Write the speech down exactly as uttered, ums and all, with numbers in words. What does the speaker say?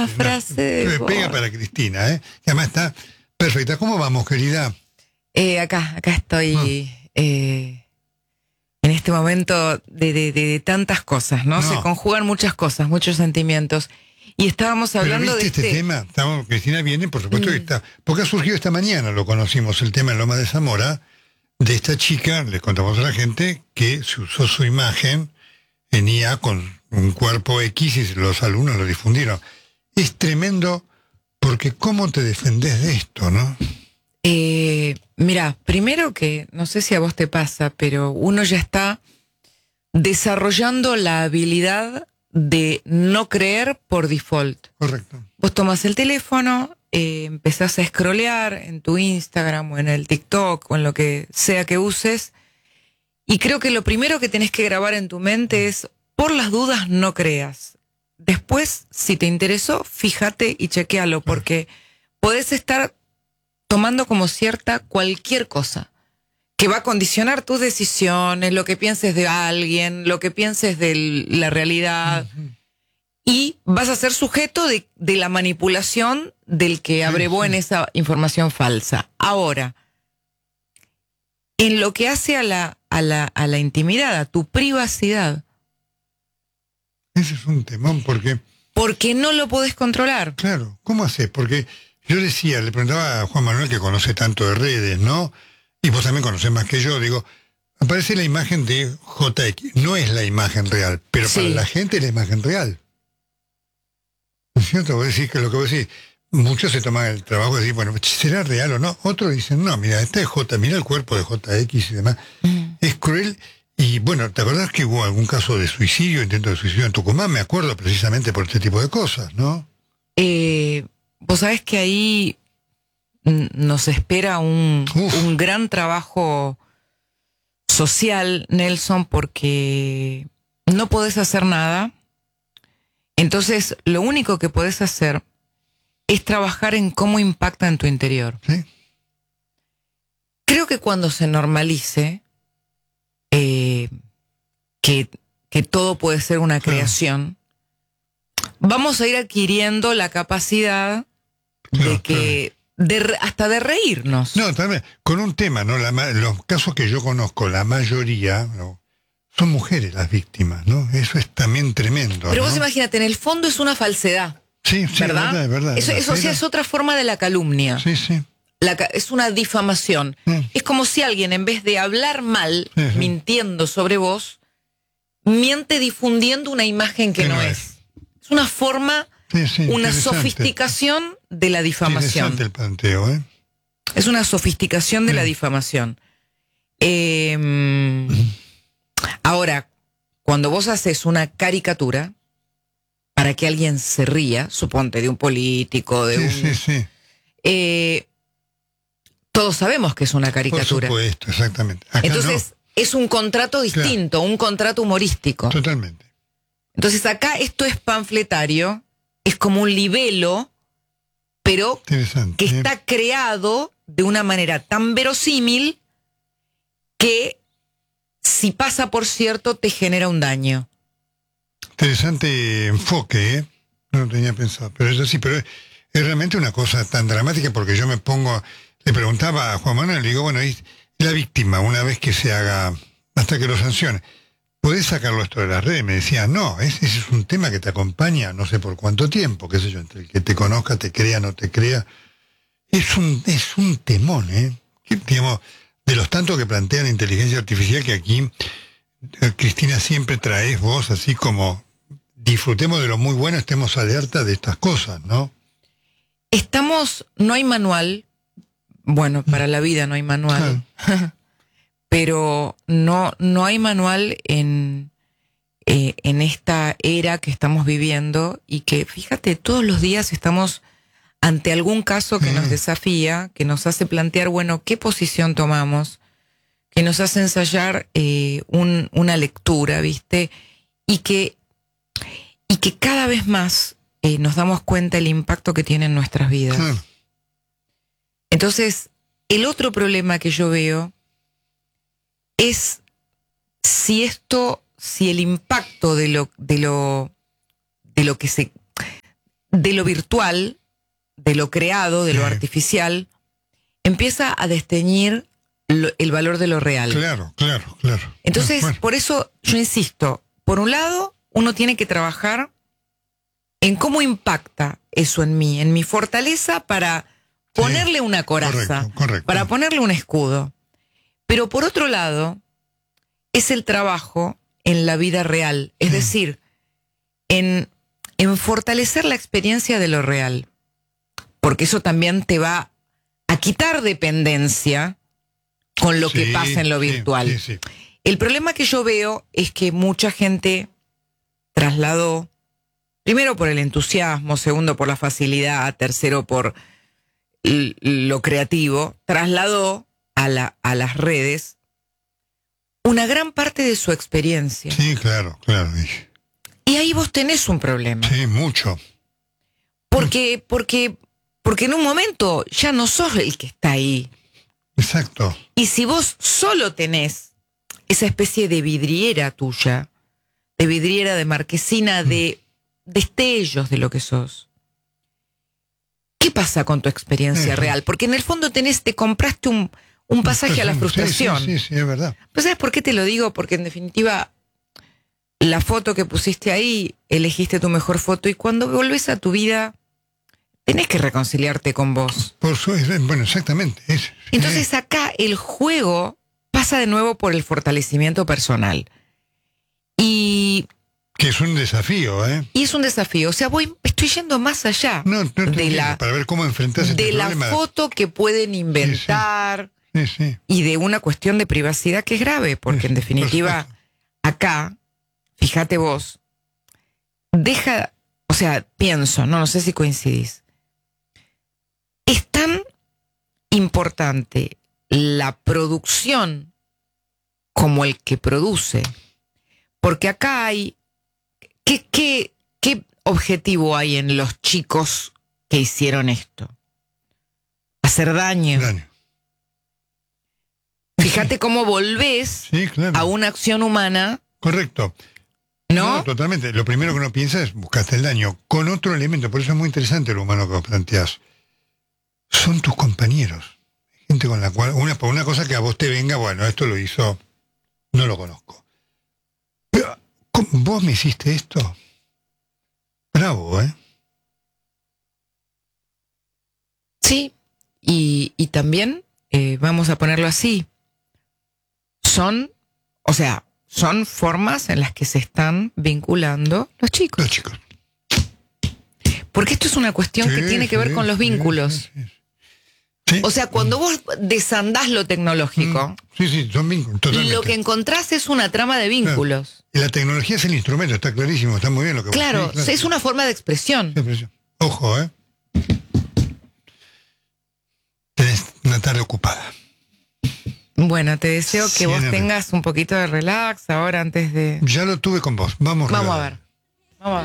La frase de Me pega para Cristina, ¿eh? Que además está perfecta. ¿Cómo vamos, querida? Eh, acá, acá estoy ah. eh, en este momento de, de, de, de tantas cosas, ¿no? no? Se conjugan muchas cosas, muchos sentimientos. Y estábamos hablando ¿Pero viste de este, este tema. Estamos, Cristina viene, por supuesto mm. que está. Porque ha surgido esta mañana, lo conocimos, el tema en Loma de Zamora, de esta chica, le contamos a la gente, que se usó su imagen en I A con un cuerpo X y los alumnos lo difundieron. Es tremendo, porque ¿cómo te defendés de esto, no? Eh, mira, primero que, no sé si a vos te pasa, pero uno ya está desarrollando la habilidad de no creer por default. Correcto. Vos tomás el teléfono, eh, empezás a scrollear en tu Instagram o en el TikTok o en lo que sea que uses, y creo que lo primero que tenés que grabar en tu mente es, por las dudas no creas. Después, si te interesó, fíjate y chequealo, porque podés estar tomando como cierta cualquier cosa que va a condicionar tus decisiones, lo que pienses de alguien, lo que pienses de la realidad, uh-huh. y vas a ser sujeto de, de la manipulación del que abrevó sí, sí. en esa información falsa. Ahora, en lo que hace a la, a la, a la intimidad, a tu privacidad, ese es un temón, porque... Porque no lo podés controlar. Claro, ¿cómo haces? Porque yo decía, le preguntaba a Juan Manuel, que conoce tanto de redes, ¿no? Y vos también conocés más que yo, digo, aparece la imagen de J X. No es la imagen real, pero sí. para la gente es la imagen real. ¿No es cierto? Vos decís que lo que vos decís, muchos se toman el trabajo de decir, bueno, ¿será real o no? Otros dicen, no, mira, esta es J, mira el cuerpo de J X y demás. Mm. Es cruel. Y bueno, ¿te acordás que hubo algún caso de suicidio, intento de suicidio en Tucumán? Me acuerdo precisamente por este tipo de cosas, ¿no? Eh, vos sabés que ahí nos espera un, un gran trabajo social, Nelson, porque no podés hacer nada. Entonces, lo único que podés hacer es trabajar en cómo impacta en tu interior. ¿Sí? Creo que cuando se normalice eh, que, que todo puede ser una creación, claro. vamos a ir adquiriendo la capacidad claro, de que de, hasta de reírnos. No, también con un tema, ¿no? La, los casos que yo conozco, la mayoría, ¿no? Son mujeres las víctimas, ¿no? Eso es también tremendo. Pero ¿no? vos imagínate, en el fondo es una falsedad. Sí, sí, ¿verdad? Es verdad, es verdad. Eso, eso sí es otra forma de la calumnia. Sí, sí. La, es una difamación. Sí. Es como si alguien, en vez de hablar mal, sí, sí. mintiendo sobre vos, miente difundiendo una imagen que, que no, no es. es. Es una forma, sí, sí, una sofisticación de la difamación. Interesante el planteo, ¿eh? Es una sofisticación de sí. la difamación. Eh, uh-huh. Ahora, cuando vos haces una caricatura para que alguien se ría, suponte de un político, de sí, un... Sí, sí. Eh, todos sabemos que es una caricatura. Por supuesto, exactamente. Acá Entonces, no. es un contrato distinto, claro. un contrato humorístico. Totalmente. Entonces, acá esto es panfletario, es como un libelo, pero que está ¿eh? creado de una manera tan verosímil que si pasa por cierto te genera un daño. Interesante enfoque, ¿eh? No lo tenía pensado, pero es así, pero es, es realmente una cosa tan dramática porque yo me pongo, le preguntaba a Juan Manuel, le digo, bueno, y la víctima, una vez que se haga, hasta que lo sancione, ¿podés sacarlo esto de las redes? Me decía, no, ese es un tema que te acompaña no sé por cuánto tiempo, qué sé yo, entre el que te conozca, te crea, no te crea. Es un, es un temón, ¿eh? Que, digamos, de los tantos que plantean inteligencia artificial que aquí, Cristina, siempre traes vos, así como disfrutemos de lo muy bueno, estemos alerta de estas cosas, ¿no? Estamos, no hay manual, bueno, para la vida no hay manual, claro. pero no, no hay manual en, eh, en esta era que estamos viviendo y que, fíjate, todos los días estamos ante algún caso que sí. nos desafía, que nos hace plantear, bueno, ¿qué posición tomamos? Que nos hace ensayar eh, un, una lectura, ¿viste? Y que, y que cada vez más eh, nos damos cuenta del impacto que tiene en nuestras vidas. Sí. Entonces, el otro problema que yo veo es si esto, si el impacto de lo, de lo, de lo que se, de lo virtual, de lo creado, de sí. lo artificial, empieza a desteñir lo, el valor de lo real. Claro, claro, claro. Entonces, bueno. por eso yo insisto, por un lado, uno tiene que trabajar en cómo impacta eso en mí, en mi fortaleza para ponerle sí, una coraza, correcto, correcto. para ponerle un escudo. Pero por otro lado, es el trabajo en la vida real, es sí. decir, en, en fortalecer la experiencia de lo real, porque eso también te va a quitar dependencia con lo sí, que pasa en lo sí, virtual. Sí, sí. El problema que yo veo es que mucha gente trasladó, primero por el entusiasmo, segundo por la facilidad, tercero por l- lo creativo, trasladó a, la, a las redes una gran parte de su experiencia. Sí, claro, claro. Y ahí vos tenés un problema. Sí, mucho. Porque, porque, porque en un momento ya no sos el que está ahí. Exacto. Y si vos solo tenés esa especie de vidriera tuya, de vidriera, de marquesina, de destellos de lo que sos, ¿qué pasa con tu experiencia Eso. real? Porque en el fondo tenés, te compraste un, un pasaje a la frustración. Sí, sí, sí, sí, es verdad. ¿Pues sabes por qué te lo digo? Porque en definitiva, la foto que pusiste ahí, elegiste tu mejor foto y cuando volvés a tu vida, tenés que reconciliarte con vos. Por su, bueno, exactamente. Es, Entonces acá el juego pasa de nuevo por el fortalecimiento personal. Y, que es un desafío, ¿eh? y es un desafío. O sea, voy, estoy yendo más allá No, no te de, entiendo, la, para ver cómo enfrentas este de la problema. foto que pueden inventar Sí, sí. y de una cuestión de privacidad que es grave, porque Sí, en definitiva, por acá, fíjate vos, deja, o sea, pienso, no, no sé si coincidís, es tan importante la producción como el que produce, porque acá hay, ¿qué, qué, qué objetivo hay en los chicos que hicieron esto? Hacer daño. Daño. Fíjate cómo volvés Sí, claro. a una acción humana, Correcto. ¿no? No, totalmente. Lo primero que uno piensa es buscaste el daño. Con otro elemento, por eso es muy interesante lo humano que vos planteás. Son tus compañeros. Gente con la cual, una, por una cosa que a vos te venga, bueno, esto lo hizo, no lo conozco. Pero, ¿cómo, vos me hiciste esto? Bravo, ¿eh? Sí, y, y también, eh, vamos a ponerlo así, son, o sea, son formas en las que se están vinculando los chicos. Los chicos. Porque esto es una cuestión Sí, que tiene que ver sí, con los sí, vínculos. sí, sí. Sí. O sea, cuando vos desandás lo tecnológico, Sí, sí, son vínculos, totalmente. lo que encontrás es una trama de vínculos. Y la tecnología es el instrumento, está clarísimo, está muy bien lo que vos Claro, decís, claro. es una forma de expresión. Sí, presión. Ojo, ¿eh? Tenés una tarde ocupada. Bueno, te deseo que Sí, vos no, no. tengas un poquito de relax ahora antes de... Ya lo tuve con vos. Vamos, Vamos a Rodrigo. ver.